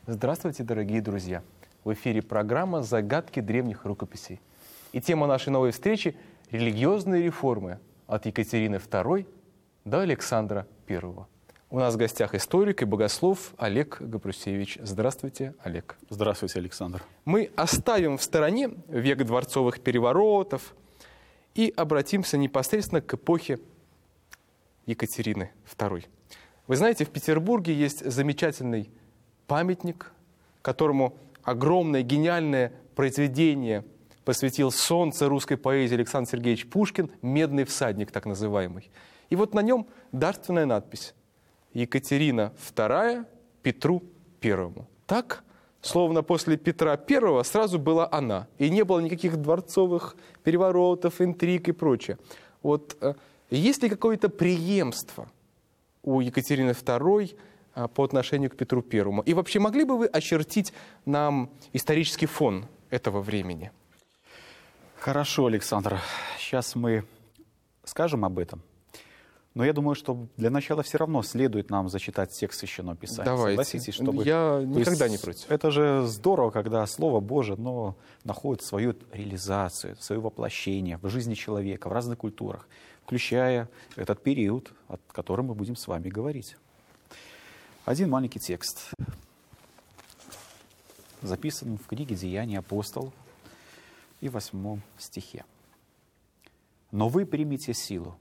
Здравствуйте, дорогие друзья! В эфире программа «Загадки древних рукописей». И тема нашей новой встречи – религиозные реформы от Екатерины II до Александра I. У нас в гостях историк и богослов Олег Габрусевич. Здравствуйте, Олег. Здравствуйте, Александр. Мы оставим в стороне век дворцовых переворотов и обратимся непосредственно к эпохе Екатерины II. Вы знаете, в Петербурге есть замечательный памятник, которому огромное гениальное произведение посвятил солнце русской поэзии Александр Сергеевич Пушкин, «Медный всадник» так называемый. И вот на нем дарственная надпись «Екатерина II Петру I». Так, словно после Петра I сразу была она, и не было никаких дворцовых переворотов, интриг и прочее. Вот есть ли какое-то преемство у Екатерины II по отношению к Петру I? И вообще могли бы вы очертить нам исторический фон этого времени? Хорошо, Александр. Сейчас мы скажем об этом. Но я думаю, что для начала все равно следует нам зачитать текст Священного Писания. Давайте. Согласитесь, чтобы... Я никогда не против. Это же здорово, когда Слово Божие, находит свою реализацию, свое воплощение в жизни человека, в разных культурах, включая этот период, о котором мы будем с вами говорить. Один маленький текст, записан в книге «Деяния апостолов» и в 8 стихе. «Но вы примите силу,